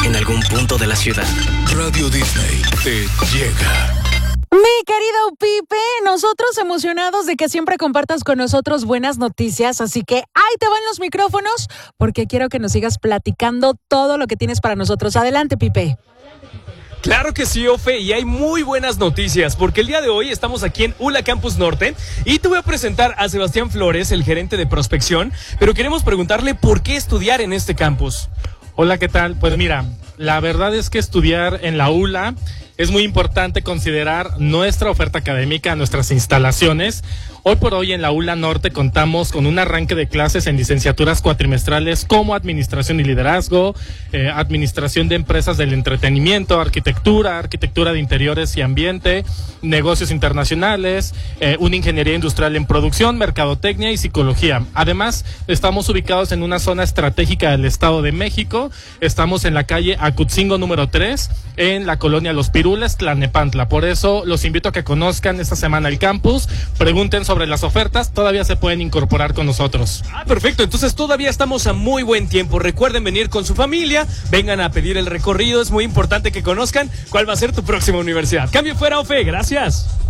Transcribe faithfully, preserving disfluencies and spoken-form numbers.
en algún punto de la ciudad. Radio Disney te llega. Mi querido Pipe, nosotros emocionados de que siempre compartas con nosotros buenas noticias, así que ahí te van los micrófonos porque quiero que nos sigas platicando todo lo que tienes para nosotros. Adelante, Pipe. Claro que sí, Ofe, y hay muy buenas noticias, porque el día de hoy estamos aquí en U L A Campus Norte y te voy a presentar a Sebastián Flores, el gerente de prospección, pero queremos preguntarle por qué estudiar en este campus. Hola, ¿qué tal? Pues mira, la verdad es que estudiar en la U L A es muy importante considerar nuestra oferta académica, nuestras instalaciones. Hoy por hoy en la U L A Norte contamos con un arranque de clases en licenciaturas cuatrimestrales como Administración y Liderazgo, eh, Administración de Empresas del Entretenimiento, Arquitectura, Arquitectura de Interiores y Ambiente, Negocios Internacionales, eh, una Ingeniería Industrial en Producción, Mercadotecnia y Psicología. Además, estamos ubicados en una zona estratégica del Estado de México. Estamos en la calle Acutzingo número tres, en la colonia Los Pirules, Tlalnepantla. Por eso los invito a que conozcan esta semana el campus, pregunten sobre sobre las ofertas, todavía se pueden incorporar con nosotros. Ah, perfecto, entonces todavía estamos a muy buen tiempo. Recuerden venir con su familia, vengan a pedir el recorrido, es muy importante que conozcan cuál va a ser tu próxima universidad. Cambio fuera, Ofe, gracias.